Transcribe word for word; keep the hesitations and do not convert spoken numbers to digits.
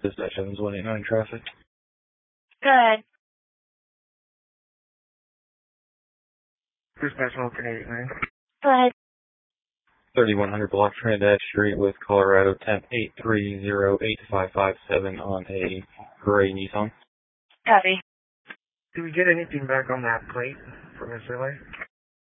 Dispatch Evans one eight nine traffic. Good. Dispatch one eight nine. Good. thirty-one hundred block Trinidad Street with Colorado, temp eight three zero eight five five seven on a gray Nissan. Copy. Did we get anything back on that plate from Mister Lay?